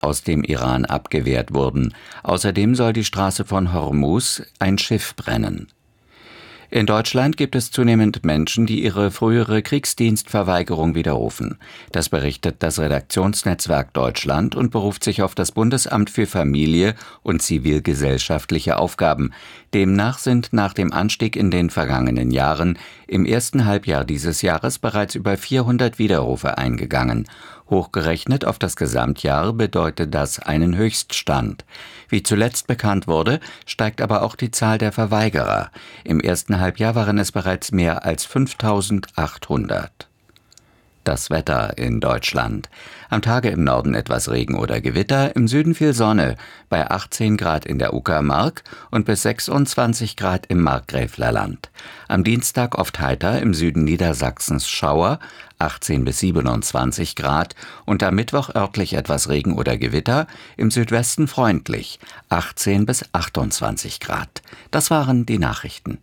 aus dem Iran abgewehrt wurden. Außerdem soll die Straße von Hormuz ein Schiff brennen. In Deutschland gibt es zunehmend Menschen, die ihre frühere Kriegsdienstverweigerung widerrufen. Das berichtet das Redaktionsnetzwerk Deutschland und beruft sich auf das Bundesamt für Familie und zivilgesellschaftliche Aufgaben. Demnach sind nach dem Anstieg in den vergangenen Jahren im ersten Halbjahr dieses Jahres bereits über 400 Widerrufe eingegangen. Hochgerechnet auf das Gesamtjahr bedeutet das einen Höchststand. Wie zuletzt bekannt wurde, steigt aber auch die Zahl der Verweigerer. Im ersten Halbjahr waren es bereits mehr als 5.800. Das Wetter in Deutschland. Am Tage im Norden etwas Regen oder Gewitter, im Süden viel Sonne, bei 18 Grad in der Uckermark und bis 26 Grad im Markgräflerland. Am Dienstag oft heiter, im Süden Niedersachsens Schauer, 18 bis 27 Grad und am Mittwoch örtlich etwas Regen oder Gewitter, im Südwesten freundlich, 18 bis 28 Grad. Das waren die Nachrichten.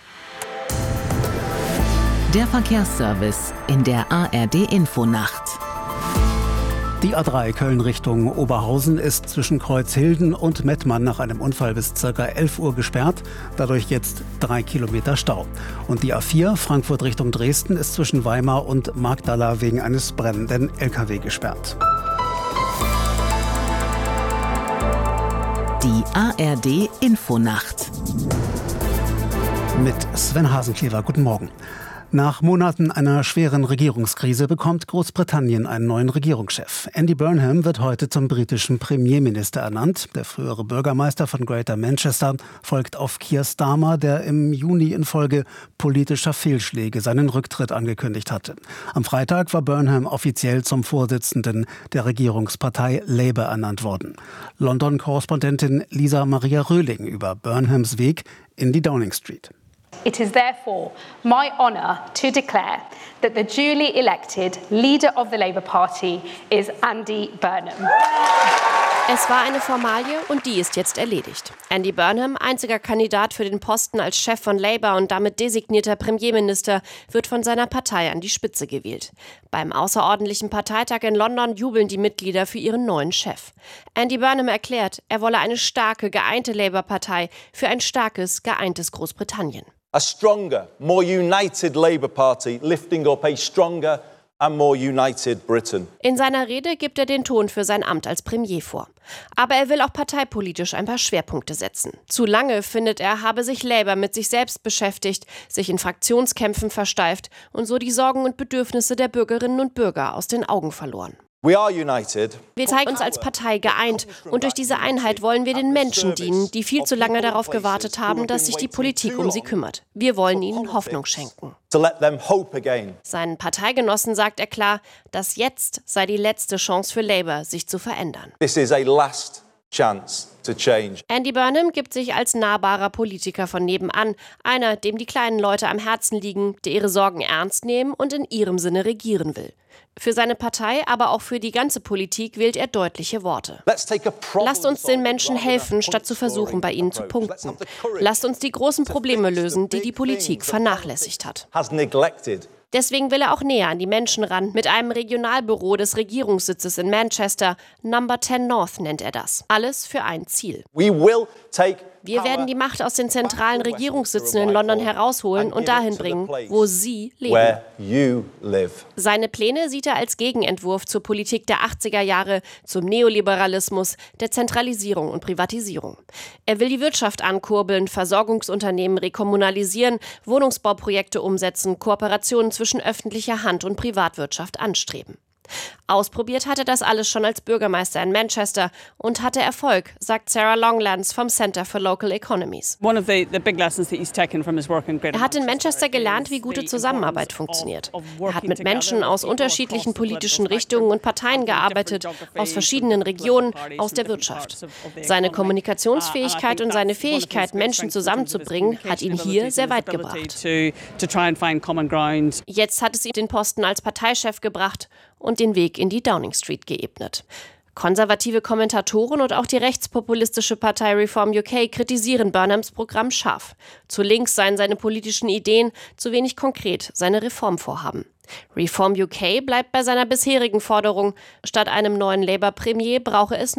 Der Verkehrsservice in der ARD-Infonacht. Die A3 Köln Richtung Oberhausen ist zwischen Kreuzhilden und Mettmann nach einem Unfall bis ca. 11 Uhr gesperrt. Dadurch jetzt 3 Kilometer Stau. Und die A4 Frankfurt Richtung Dresden ist zwischen Weimar und Magdala wegen eines brennenden LKW gesperrt. Die ARD-Infonacht. Mit Sven Hasenclever. Guten Morgen. Nach Monaten einer schweren Regierungskrise bekommt Großbritannien einen neuen Regierungschef. Andy Burnham wird heute zum britischen Premierminister ernannt. Der frühere Bürgermeister von Greater Manchester folgt auf Keir Starmer, der im Juni infolge politischer Fehlschläge seinen Rücktritt angekündigt hatte. Am Freitag war Burnham offiziell zum Vorsitzenden der Regierungspartei Labour ernannt worden. London-Korrespondentin Lisa Maria Röhling über Burnhams Weg in die Downing Street. It is therefore my honour to declare that the duly elected leader of the Labour Party is Andy Burnham. Es war eine Formalie und die ist jetzt erledigt. Andy Burnham, einziger Kandidat für den Posten als Chef von Labour und damit designierter Premierminister, wird von seiner Partei an die Spitze gewählt. Beim außerordentlichen Parteitag in London jubeln die Mitglieder für ihren neuen Chef. Andy Burnham erklärt, er wolle eine starke, geeinte Labour-Partei für ein starkes, geeintes Großbritannien. A stronger, more united Labour Party lifting up a stronger and more united Britain. In seiner Rede gibt er den Ton für sein Amt als Premier vor. Aber er will auch parteipolitisch ein paar Schwerpunkte setzen. Zu lange, findet er, habe sich Labour mit sich selbst beschäftigt, sich in Fraktionskämpfen versteift und so die Sorgen und Bedürfnisse der Bürgerinnen und Bürger aus den Augen verloren. We are united. Wir zeigen uns als Partei geeint und durch diese Einheit wollen wir den Menschen dienen, die viel zu lange darauf gewartet haben, dass sich die Politik um sie kümmert. Wir wollen ihnen Hoffnung schenken. Seinen Parteigenossen sagt er klar, dass jetzt sei die letzte Chance für Labour, sich zu verändern. This is a last chance to change. Andy Burnham gibt sich als nahbarer Politiker von nebenan, einer, dem die kleinen Leute am Herzen liegen, der ihre Sorgen ernst nehmen und in ihrem Sinne regieren will. Für seine Partei, aber auch für die ganze Politik wählt er deutliche Worte. Lasst uns den Menschen helfen, statt zu versuchen, bei ihnen zu punkten. Lasst uns die großen Probleme lösen, die die Politik vernachlässigt hat. Deswegen will er auch näher an die Menschen ran, mit einem Regionalbüro des Regierungssitzes in Manchester. Number 10 North nennt er das. Alles für ein Ziel. Wir werden die Macht aus den zentralen Regierungssitzen in London herausholen und dahin bringen, wo Sie leben. Seine Pläne sieht er als Gegenentwurf zur Politik der 80er Jahre, zum Neoliberalismus, der Zentralisierung und Privatisierung. Er will die Wirtschaft ankurbeln, Versorgungsunternehmen rekommunalisieren, Wohnungsbauprojekte umsetzen, Kooperationen zwischen öffentlicher Hand und Privatwirtschaft anstreben. Ausprobiert hatte das alles schon als Bürgermeister in Manchester und hatte Erfolg, sagt Sarah Longlands vom Center for Local Economies. Er hat in Manchester gelernt, wie gute Zusammenarbeit funktioniert. Er hat mit Menschen aus unterschiedlichen politischen Richtungen und Parteien gearbeitet, aus verschiedenen Regionen, aus der Wirtschaft. Seine Kommunikationsfähigkeit und seine Fähigkeit, Menschen zusammenzubringen, hat ihn hier sehr weit gebracht. Jetzt hat es ihn den Posten als Parteichef gebracht und den Weg in die Downing Street geebnet. Konservative Kommentatoren und auch die rechtspopulistische Partei Reform UK kritisieren Burnhams Programm scharf. Zu links seien seine politischen Ideen, zu wenig konkret seine Reformvorhaben. Reform UK bleibt bei seiner bisherigen Forderung. Statt einem neuen Labour-Premier brauche es